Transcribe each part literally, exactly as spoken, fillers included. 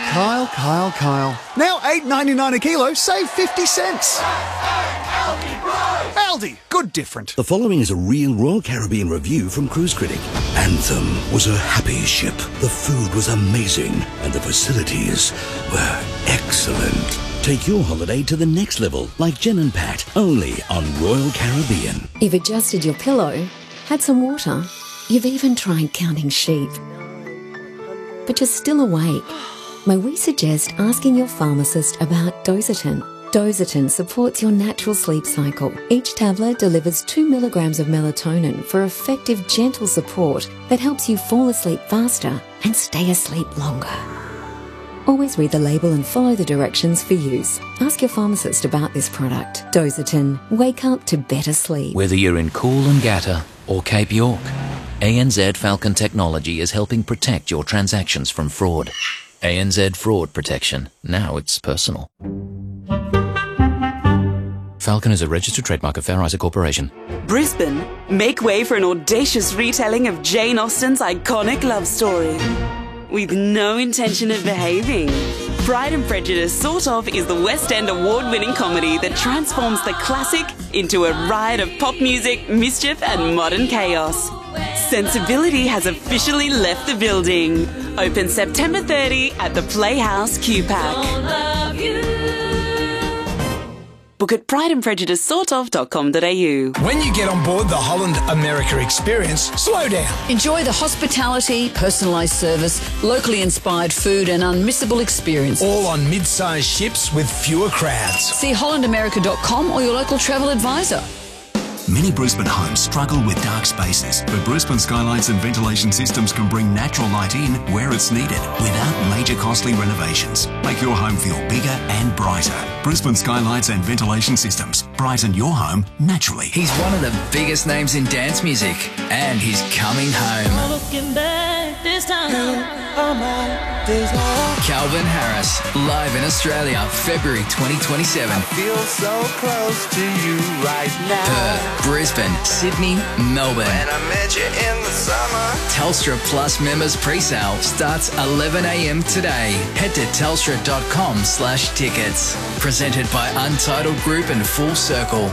Kyle, Kyle, Kyle. Now eight ninety-nine a kilo, save fifty cents. Aldi, good different. The following is a real Royal Caribbean review from Cruise Critic. Anthem was a happy ship. The food was amazing and the facilities were excellent. Take your holiday to the next level, like Jen and Pat, only on Royal Caribbean. You've adjusted your pillow, had some water, you've even tried counting sheep. But you're still awake. May we suggest asking your pharmacist about Dositin? Dositin supports your natural sleep cycle. Each tablet delivers two milligrams of melatonin for effective, gentle support that helps you fall asleep faster and stay asleep longer. Always read the label and follow the directions for use. Ask your pharmacist about this product. Dositin. Wake up to better sleep. Whether you're in Coolangatta or Cape York, A N Z Falcon Technology is helping protect your transactions from fraud. A N Z Fraud Protection. Now it's personal. Falcon is a registered trademark of Fair Isaac Corporation. Brisbane, make way for an audacious retelling of Jane Austen's iconic love story. With no intention of behaving. Pride and Prejudice Sort Of is the West End award-winning comedy that transforms the classic into a riot of pop music, mischief and modern chaos. Sensibility has officially left the building. Open September thirtieth at the Playhouse Q PAC. Book at pride and prejudice sort of dot com dot a u. When you get on board the Holland America experience, slow down. Enjoy the hospitality, personalised service, locally inspired food and unmissable experience. All on mid-sized ships with fewer crowds. See holland america dot com or your local travel advisor. Many Brisbane homes struggle with dark spaces, but Brisbane Skylights and Ventilation Systems can bring natural light in where it's needed without major costly renovations. Make your home feel bigger and brighter. Brisbane Skylights and Ventilation Systems. Brighten your home naturally. He's one of the biggest names in dance music, and he's coming home. Calvin Harris, live in Australia, February twenty twenty-seven. I feel so close to you right now. Perth, Brisbane, Sydney, Melbourne. When I met you in the summer. Telstra Plus members pre-sale starts eleven a m today. Head to telstra dot com slash tickets. Presented by Untitled Group and Full Circle.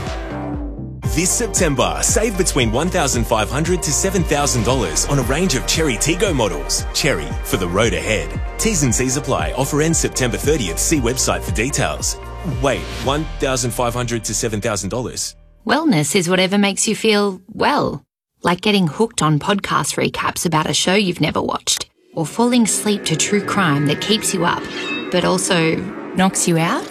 This September, save between one thousand five hundred dollars to seven thousand dollars on a range of Cherry Tiggo models. Cherry, for the road ahead. T's and C's apply. Offer ends September thirtieth. See website for details. Wait, one thousand five hundred dollars to seven thousand dollars? Wellness is whatever makes you feel well. Like getting hooked on podcast recaps about a show you've never watched. Or falling asleep to true crime that keeps you up, but also knocks you out.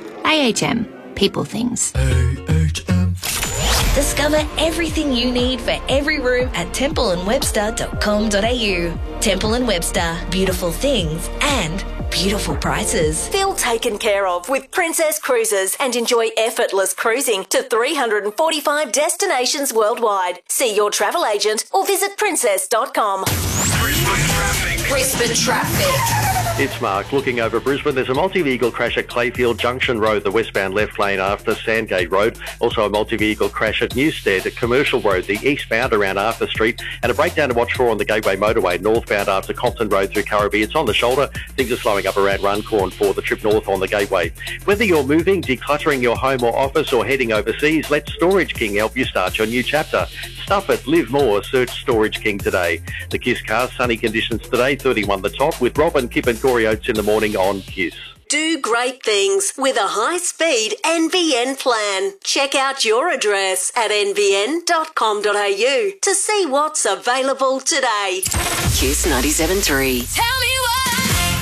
A H M. People things. A H M. Discover everything you need for every room at temple and webster dot com dot a u. Temple and Webster. Beautiful things and beautiful prices. Feel taken care of with Princess Cruises and enjoy effortless cruising to three hundred forty-five destinations worldwide. See your travel agent or visit princess dot com. Brisbane traffic. Brisbane traffic. It's Mark. Looking over Brisbane, there's a multi-vehicle crash at Clayfield Junction Road, the westbound left lane after Sandgate Road. Also a multi-vehicle crash at Newstead, at Commercial Road, the eastbound around Arthur Street. And a breakdown to watch for on the Gateway Motorway, northbound after Compton Road through Currabee. It's on the shoulder. Things are slowing up around Runcorn for the trip north on the Gateway. Whether you're moving, decluttering your home or office, or heading overseas, let Storage King help you start your new chapter. Stuff it, live more, search Storage King today. The Kiss Cars, sunny conditions today, thirty-one the top, with Robin, Kip and Corey Oates in the morning on Kiss. Do great things with a high-speed N V N plan. Check out your address at n v n dot com dot a u to see what's available today. Kiss ninety-seven point three. Tell me what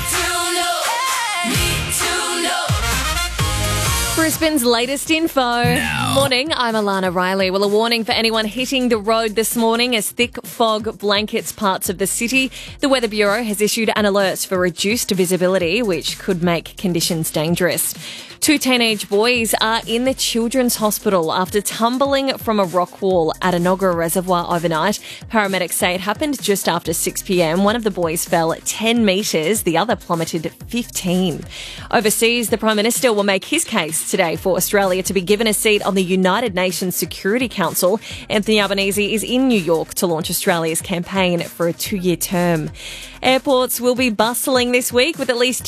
to know, need to know. Brisbane's latest info. Now. Morning, I'm Alana Riley. Well, a warning for anyone hitting the road this morning as thick fog blankets parts of the city. The Weather Bureau has issued an alert for reduced visibility, which could make conditions dangerous. Two teenage boys are in the Children's Hospital after tumbling from a rock wall at Enoggera Reservoir overnight. Paramedics say it happened just after six p m. One of the boys fell ten metres, the other plummeted fifteen. Overseas, the Prime Minister will make his case today for Australia to be given a seat on the United Nations Security Council. Anthony Albanese is in New York to launch Australia's campaign for a two-year term. Airports will be bustling this week with at least